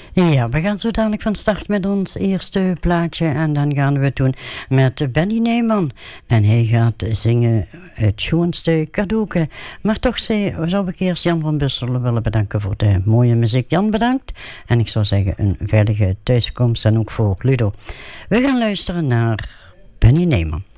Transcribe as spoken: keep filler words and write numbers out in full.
Ja, we gaan zo dadelijk van start met ons eerste plaatje. En dan gaan we het doen met Benny Neyman. En hij gaat zingen het schoonste cadeauke. Maar toch zou ik eerst Jan van Busselen willen bedanken voor de mooie muziek. Jan, bedankt. En ik zou zeggen een veilige thuiskomst en ook voor Ludo. We gaan luisteren naar Benny Neyman.